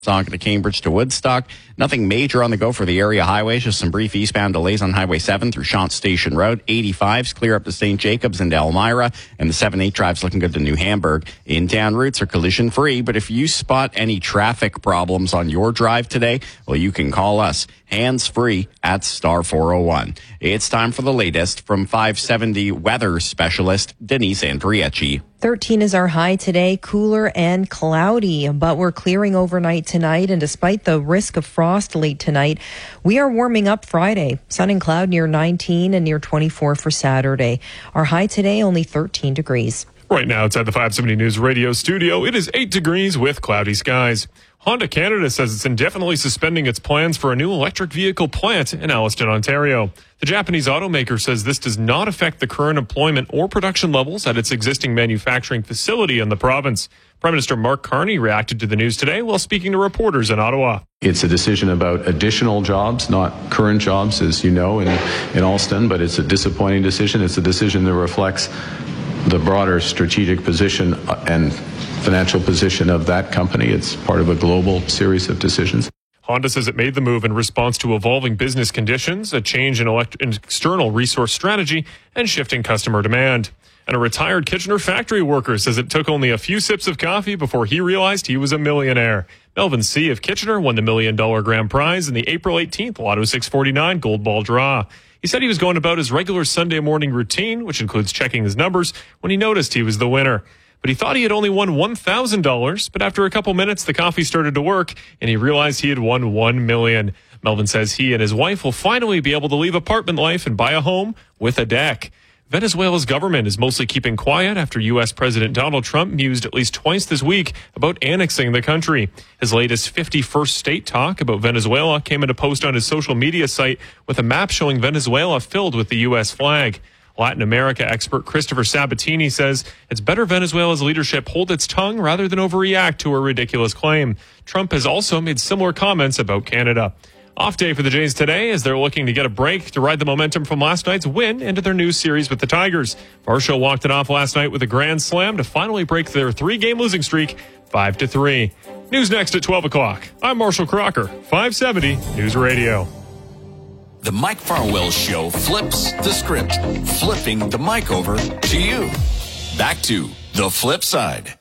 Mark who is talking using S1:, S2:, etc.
S1: to Cambridge to Woodstock. Nothing major on the go for the area highways, just some brief eastbound delays on Highway 7 through Shant Station Road. 85's clear up to St. Jacobs and Elmira, and the 7-8 drive's looking good to New Hamburg. In-town routes are collision free, but if you spot any traffic problems on your drive today, well, you can call us hands-free at star 401. It's time for the latest from 570 weather specialist Denise Andrieci.
S2: 13 is our high today, cooler and cloudy, but we're clearing overnight tonight. And despite the risk of frost late tonight, we are warming up Friday. Sun and cloud near 19 and near 24 for Saturday. Our high today, only 13 degrees.
S3: Right now, it's at the 570 News Radio studio. It is 8 degrees with cloudy skies. Honda Canada says it's indefinitely suspending its plans for a new electric vehicle plant in Alliston, Ontario. The Japanese automaker says this does not affect the current employment or production levels at its existing manufacturing facility in the province. Prime Minister Mark Carney reacted to the news today while speaking to reporters in Ottawa.
S4: It's a decision about additional jobs, not current jobs, as you know, in Alston, but it's a disappointing decision. It's a decision that reflects the broader strategic position and financial position of that company. It's part of a global series of decisions.
S3: Honda says it made the move in response to evolving business conditions, a change in external resource strategy, and shifting customer demand. And a retired Kitchener factory worker says it took only a few sips of coffee before he realized he was a millionaire. Melvin C. of Kitchener won the $1 million grand prize in the April 18th Lotto 649 Gold Ball draw. He said he was going about his regular Sunday morning routine, which includes checking his numbers, when he noticed he was the winner. But he thought he had only won $1,000, but after a couple minutes, the coffee started to work, and he realized he had won $1 million. Melvin says he and his wife will finally be able to leave apartment life and buy a home with a deck. Venezuela's government is mostly keeping quiet after U.S. President Donald Trump mused at least twice this week about annexing the country. His latest 51st state talk about Venezuela came in a post on his social media site with a map showing Venezuela filled with the U.S. flag. Latin America expert Christopher Sabatini says it's better Venezuela's leadership hold its tongue rather than overreact to a ridiculous claim. Trump has also made similar comments about Canada. Off day for the Jays today as they're looking to get a break to ride the momentum from last night's win into their new series with the Tigers. Varsho walked it off last night with a grand slam to finally break their 3-game losing streak 5-3. News next at 12 o'clock. I'm Marshall Crocker, 570 News Radio.
S5: The Mike Farwell Show flips the script, flipping the mic over to you. Back to The Flip Side.